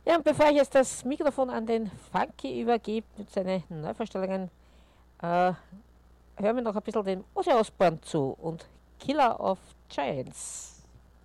Ja, und bevor ich jetzt das Mikrofon an den Funky übergebe mit seinen Neuvorstellungen, hören wir noch ein bisschen dem Ozzy Osbourne zu und Killer of Giants.